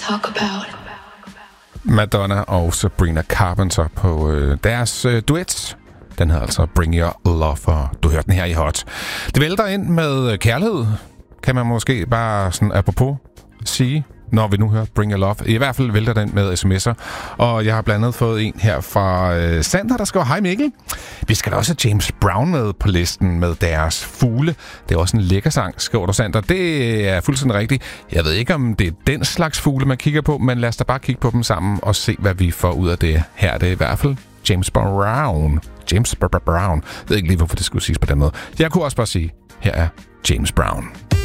talk about. Madonna og Sabrina Carpenter på deres duet. Den hedder altså Bring Your Love, og du hørte den her i Hot. Det vælter ind med kærlighed, kan man måske bare sådan apropos sige, når vi nu hører Bring Your Love. I hvert fald vælter den med sms'er. Og jeg har blandt andet fået en her fra Sander, der skriver: Hej Mikkel. Vi skal da også have James Brown med på listen med deres fugle. Det er også en lækker sang, skriver du, Sander. Det er fuldstændig rigtigt. Jeg ved ikke, om det er den slags fugle, man kigger på, men lad os da bare kigge på dem sammen og se, hvad vi får ud af det her. Det er i hvert fald James Brown. James Brown. Jeg ved ikke lige, hvorfor det skulle siges på den måde. Jeg kunne også bare sige, her er James Brown.